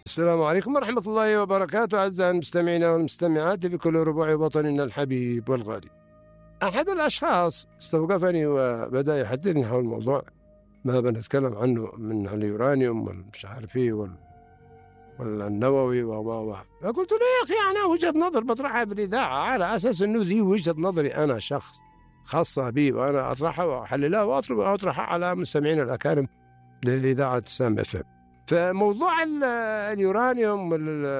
السلام عليكم ورحمة الله وبركاته. أعزائي المستمعين والمستمعات في كل ربوع وطننا الحبيب والغالي. أحد الأشخاص استوقفني وبدأ يحدثني حول الموضوع ما بنتكلم عنه من اليورانيوم والمش عارف ايه والنووي فقلت له يا أخي أنا وجهة نظر بطرحها في الإذاعة على أساس أنه ذي وجهة نظري أنا شخص خاصة بي، وأنا أطرحها وأحللها وأطرحها على مستمعين الأكارم لإذاعة سام اف ام. فموضوع اليورانيوم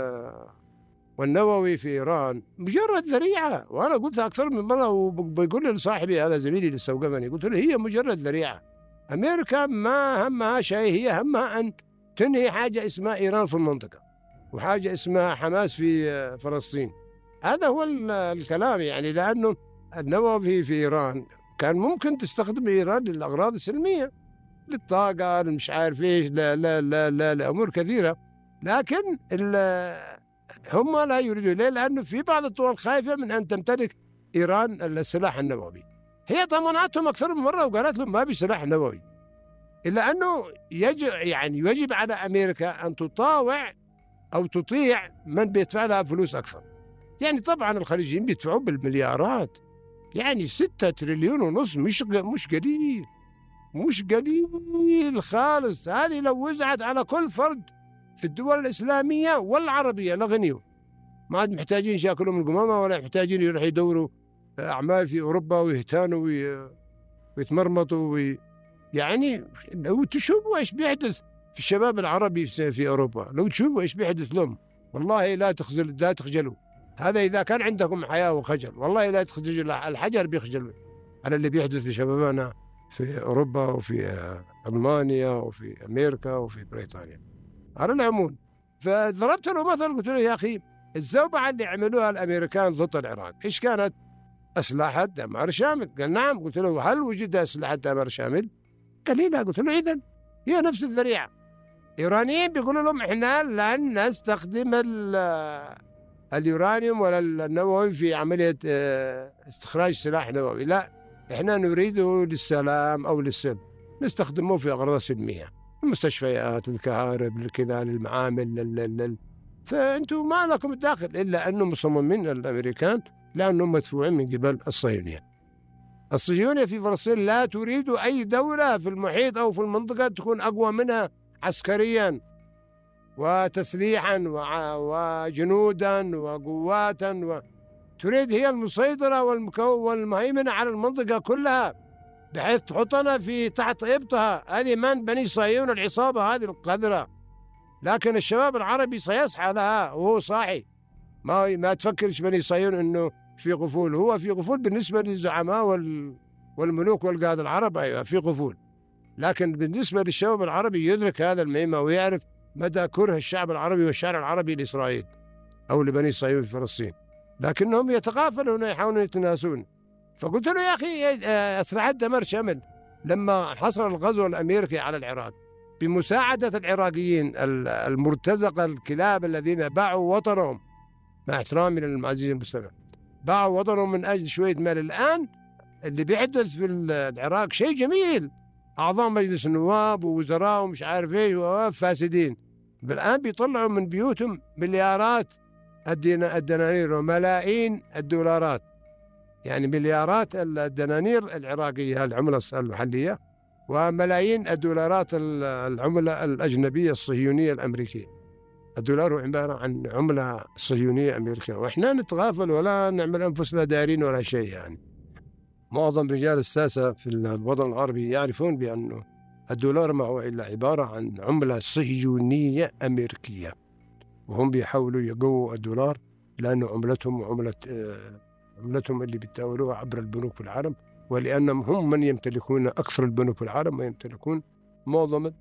والنووي في إيران مجرد ذريعة، وأنا قلتها أكثر من مرة، وبيقول لي لصاحبي هذا زميلي اللي استوقفني، قلت له هي مجرد ذريعة. أمريكا ما همها شيء، هي همها أن تنهي حاجة اسمها إيران في المنطقة وحاجة اسمها حماس في فلسطين. هذا هو الكلام، يعني لأنه النووي في إيران كان ممكن تستخدم إيران للأغراض السلمية، للطاقة، مش عارف إيش، لا لا لا لا لأمور كثيرة، لكن هم لا يريدوا. ليه؟ لأنه في بعض الدول خايفة من أن تمتلك إيران السلاح النووي. هي طمنتهم أكثر من مرة وقالت لهم ما في سلاح نووي، إلا أنه يجب على أمريكا أن تطاوع أو تطيع من بيدفع لها فلوس أكثر. يعني طبعا الخليجيين بيدفعوا بالمليارات، يعني 6 تريليون ونص، مش قليل، مش قليل خالص. هذه لو وزعت على كل فرد في الدول الإسلامية والعربية لغنيوا، ما عاد محتاجين يشاكلوا من القمامة، ولا محتاجين يروحوا يدوروا أعمال في أوروبا ويهتانوا ويتمرمطوا يعني لو تشوفوا إيش بيحدث في الشباب العربي في أوروبا، لو تشوفوا إيش بيحدث لهم، والله لا تخجلوا. هذا إذا كان عندكم حياة وخجل، والله لا تخجلوا. الحجر بيخجل على اللي بيحدث لشبابنا في أوروبا وفي ألمانيا وفي أمريكا وفي بريطانيا على العموم. فضربت له مثل، قلت له يا أخي الزوبعة اللي عملوها الأمريكان ضد العراق إيش كانت؟ أسلحة دمار شامل. قال نعم. قلت له هل وجد أسلحة دمار شامل؟ قال لي لا. قلت له إذن هي نفس الذريعة. إيرانيين بيقولوا لهم إحنا لن نستخدم اليورانيوم ولا النووي في عملية استخراج سلاح نووي، لا، إحنا نريده للسلام أو للسلم، نستخدمه في أغراض سلمية، المستشفيات، الكهارب، الكذا، المعامل، فأنتم ما لكم الداخل. إلا أنهم مصممين الأمريكان لأنهم مدفوعين من قبل الصهيونية في فلسطين لا تريد أي دولة في المحيط أو في المنطقة تكون أقوى منها عسكريا وتسليحا وجنودا وقواتا، تريد هي المسيطرة والمهيمنة على المنطقة كلها، بحيث تحطنا في تحت إبطها. هذه من بني صهيون، العصابة هذه القذرة. لكن الشباب العربي سيصحى لها وهو صاحي، ما تفكرش بني صهيون إنه في غفول. هو في غفول بالنسبة للزعماء والملوك والقادة العرب، أيوة في غفول، لكن بالنسبة للشباب العربي يدرك هذا المهمة ويعرف مدى كره الشعب العربي والشارع العربي لإسرائيل أو لبني صهيون في فلسطين، لكنهم يتغافلون ويحاولون يتناسون. فقلت له يا أخي أسلحة دمار شامل لما حصل الغزو الأمريكي على العراق بمساعدة العراقيين المرتزقة الكلاب الذين باعوا وطنهم، مع احترامي للعزيز المستمع، باعوا وطنهم من أجل شوية مال. الآن اللي بيحدث في العراق شيء جميل، أعضاء مجلس النواب ووزراء ومش عارف إيه فاسدين، بالآن بيطلعوا من بيوتهم مليارات الدنانير وملايين الدولارات، يعني مليارات الدنانير العراقية العملة المحلية، وملايين الدولارات العملة الأجنبية الصهيونية الأمريكية. الدولار هو عبارة عن عملة صهيونية أمريكية، وإحنا نتغافل ولا نعمل أنفسنا دارين ولا شيء. يعني معظم رجال الساسة في الوطن العربي يعرفون بأن الدولار ما هو إلا عبارة عن عملة صهيونية أمريكية، وهم بيحاولوا يقووا الدولار لأنه عملتهم عملتهم اللي بيتداولوها عبر البنوك في العالم، ولأنهم هم من يمتلكون أكثر البنوك في العالم ويمتلكون معظم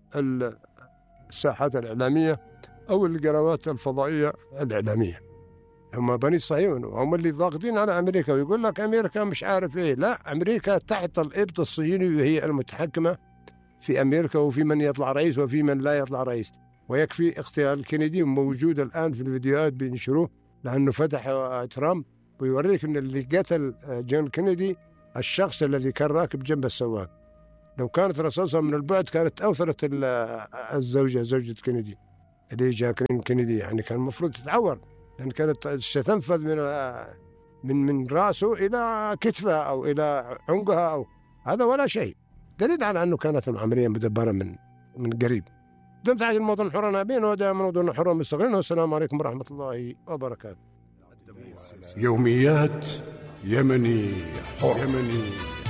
الساحات الإعلامية أو القنوات الفضائية الإعلامية. هم بني صهيون وهم اللي ضاغطين على أمريكا، ويقول لك أمريكا مش عارف إيه. لا، أمريكا تحت الإبط الصهيوني وهي المتحكمة في أمريكا، وفي من يطلع رئيس وفي من لا يطلع رئيس. ويكفي اغتيال كينيدي موجود الآن في الفيديوهات بينشروه، لأنه فتح ترامب ويوريك أن اللي قتل جون كينيدي الشخص الذي كان راكب جنب السواق. لو كانت رصاصة من البعد كانت أوثرت زوجة كينيدي. اللي جاكلين كينيدي، يعني كان المفروض تتعور، لأن كانت ستنفذ من رأسه إلى كتفه أو إلى عنقها، أو هذا ولا شيء، دليل على أنه كانت العملية مدبرة من قريب. دمت عايز الموطن حرا نابين، ودائما موضوعنا حرا مستقلين. والسلام عليكم ورحمة الله وبركاته. يوميات يمني حر.